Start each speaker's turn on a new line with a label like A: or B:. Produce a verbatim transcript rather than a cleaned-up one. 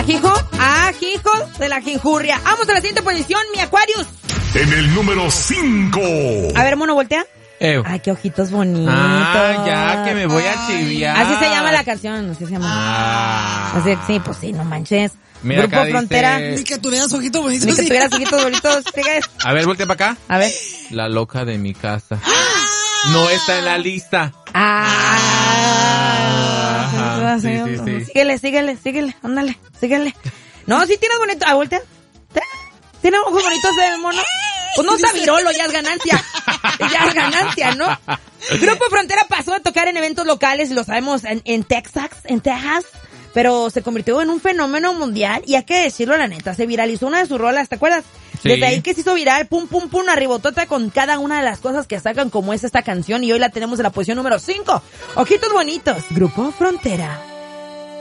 A: Ajijo, ajijo de la jinjurria. Vamos a la siguiente posición, mi Aquarius.
B: En el número cinco.
A: A ver, mono, voltea.
C: Eh.
A: Ay, qué ojitos bonitos.
C: Ah, ya, que me voy a chiviar.
A: Así se llama la canción, así se llama.
C: Ah.
A: Así, sí, pues sí, no manches.
C: Mira,
A: Grupo
C: acá dice-
A: Frontera.
D: Ni que tuvieras ojitos bonitos.
A: Ni que
D: sí.
A: tuvieras ojitos bonitos. Sigue.
C: A ver, voltea para acá.
A: A ver.
C: La loca de mi casa. No está en la lista.
A: Ah.
C: Ajá, sí, sí, sí.
A: Síguele, síguele, síguele. Ándale, síguele. No, sí tienes bonito. Ah, voltea. ¿Tiene ojos bonitos el mono? Pues no está virolo, ya es ganancia. Ya es ganancia, ¿no? Grupo Frontera pasó a tocar en eventos locales, lo sabemos, en, en Texas, en Texas, pero se convirtió en un fenómeno mundial y hay que decirlo la neta, se viralizó una de sus rolas, ¿te acuerdas?
C: Sí.
A: Desde ahí que se hizo viral, pum, pum, pum, arribotota con cada una de las cosas que sacan como es esta canción y hoy la tenemos en la posición número cinco. Ojitos bonitos, Grupo Frontera.